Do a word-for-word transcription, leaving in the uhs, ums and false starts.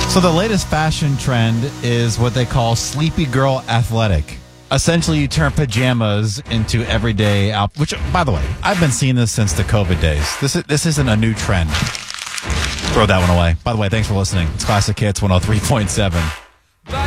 So the latest fashion trend is what they call sleepy girl athletic. Essentially, you turn pajamas into everyday outfit, which, by the way, I've been seeing this since the COVID days. This, is, this isn't a new trend. Throw that one away. By the way, thanks for listening. It's Classic Hits one oh three point seven.